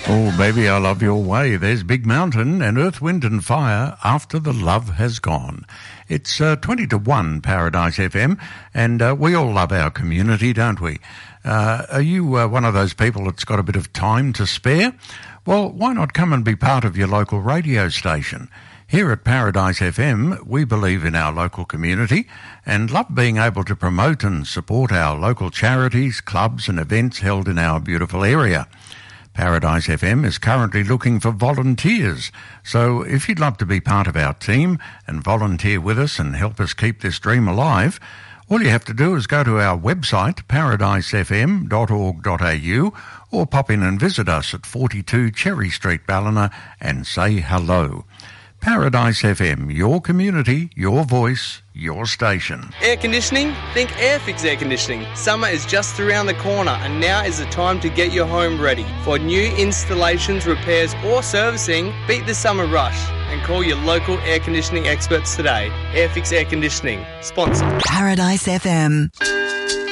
Oh, baby, I love your way. There's Big Mountain and Earth, Wind and Fire after the love has gone. It's 20 to 1 Paradise FM, and we all love our community, don't we? Are you one of those people that's got a bit of time to spare? Well, why not come and be part of your local radio station? Here at Paradise FM, we believe in our local community and love being able to promote and support our local charities, clubs and events held in our beautiful area. Paradise FM is currently looking for volunteers, so if you'd love to be part of our team and volunteer with us and help us keep this dream alive, all you have to do is go to our website, paradisefm.org.au, or pop in and visit us at 42 Cherry Street, Ballina, and say hello. Paradise FM, your community, your voice, your station. Air conditioning? Think Airfix Air Conditioning. Summer is just around the corner and now is the time to get your home ready. For new installations, repairs or servicing, beat the summer rush and call your local air conditioning experts today. Airfix Air Conditioning, sponsor. Paradise FM.